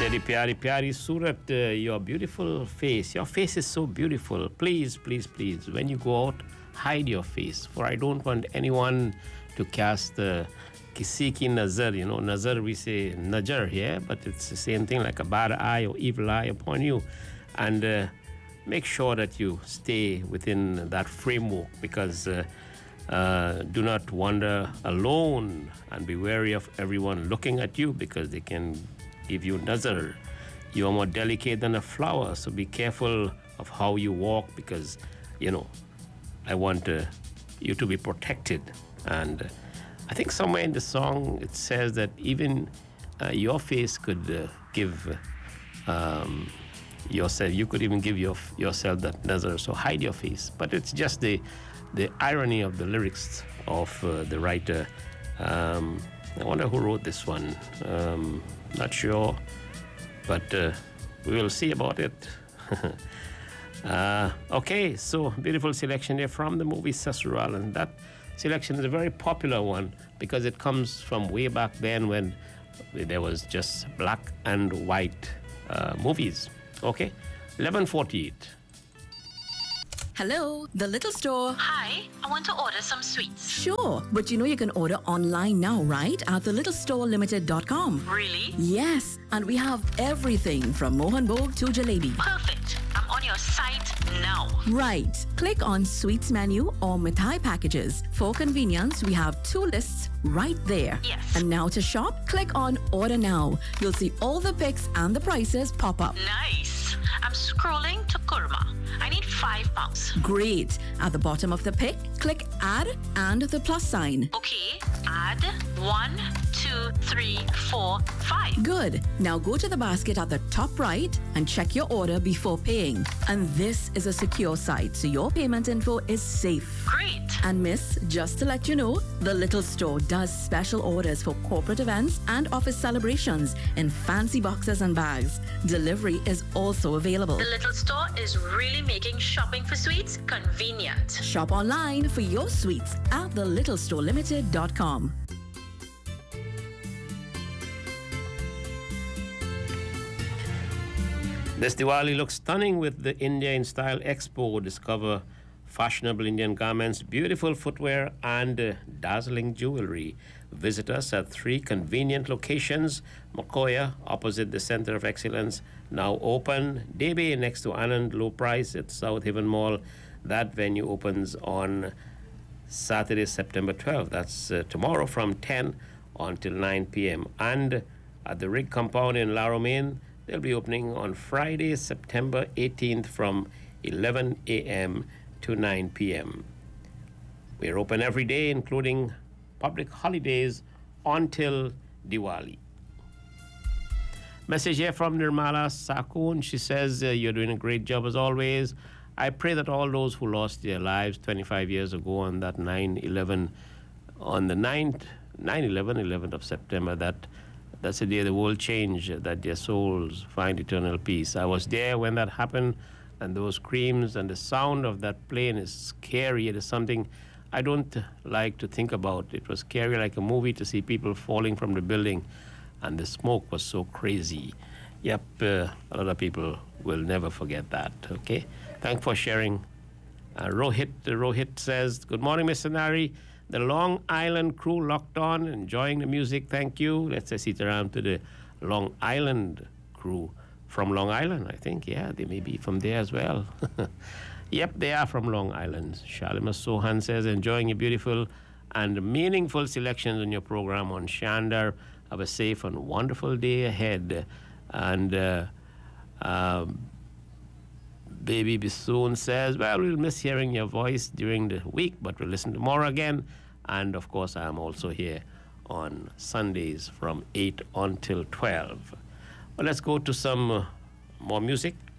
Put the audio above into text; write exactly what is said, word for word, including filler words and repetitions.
Teri Pyari Pyari Surat, uh, your beautiful face. Your face is so beautiful. Please, please, please, when you go out, hide your face. For I don't want anyone to cast the kisi ki nazar. You know, nazar we say najar here, but it's the same thing like a bad eye or evil eye upon you. And uh, make sure that you stay within that framework because uh, uh, do not wander alone and be wary of everyone looking at you because they can give you nazar. You are more delicate than a flower, so be careful of how you walk because, you know, I want uh, you to be protected. And uh, I think somewhere in the song it says that even uh, your face could uh, give um, yourself, you could even give your, yourself that nazar, so hide your face. But it's just the, the irony of the lyrics of uh, the writer. Um, I wonder who wrote this one. Um, not sure, but uh, we will see about it. uh, okay, so beautiful selection here from the movie Sasural, and that selection is a very popular one because it comes from way back then when there was just black and white uh, movies. Okay, eleven forty-eight. Hello, the little store. Hi, I want to order some sweets. Sure, but you know you can order online now, right? At the little store limited dot com. Really? Yes, and we have everything from Mohan Bhog to jalebi. Perfect. I'm on your site now. Right. Click on Sweets menu or Mithai packages. For convenience, we have two lists right there. Yes. And now to shop, click on Order Now. You'll see all the pics and the prices pop up. Nice. I'm scrolling to kurma. I need five pounds. Great. At the bottom of the pic, click Add and the plus sign. Okay. Add one, two, three, four, five. Good. Now go to the basket at the top right and check your order before paying. And this is a secure site, so your payment info is safe. Great. And miss, just to let you know, the Little Store does special orders for corporate events and office celebrations in fancy boxes and bags. Delivery is also available. The little store is really making shopping for sweets convenient. Shop online for your sweets at the little store limited dot com. This Diwali looks stunning with the India in Style Expo. Discover fashionable Indian garments, beautiful footwear, and uh, dazzling jewelry. Visit us at three convenient locations. Makoya, opposite the Center of Excellence, now open. Debe, next to Anand, low price at South Haven Mall. That venue opens on Saturday, September twelfth. That's uh, tomorrow from ten until nine p.m. And at the Rig Compound in La Romaine, they'll be opening on Friday, September eighteenth from eleven a.m. to nine p.m. We're open every day, including public holidays until Diwali. Message here from Nirmala Sakun. She says, uh, you're doing a great job as always. I pray that all those who lost their lives twenty-five years ago on that nine eleven, on the ninth, nine eleven, eleventh of September, that that's the day the world changed, that their souls find eternal peace. I was there when that happened, and those screams and the sound of that plane is scary. It is something I don't like to think about. It was scary like a movie to see people falling from the building, and the smoke was so crazy. Yep, uh, a lot of people will never forget that, okay? Thanks for sharing. Uh, Rohit, uh, Rohit says, good morning, Mister Nari. The Long Island crew locked on, enjoying the music. Thank you. Let's say sit around to the Long Island crew from Long Island, I think. Yeah, they may be from there as well. Yep, they are from Long Island. Shalima Sohan says, enjoying a beautiful and meaningful selections on your program on Shandar. Have a safe and wonderful day ahead. And uh, um, Baby Bisoon says, well, we'll miss hearing your voice during the week, but we'll listen tomorrow again. And, of course, I am also here on Sundays from eight until twelve. Well, let's go to some uh, more music.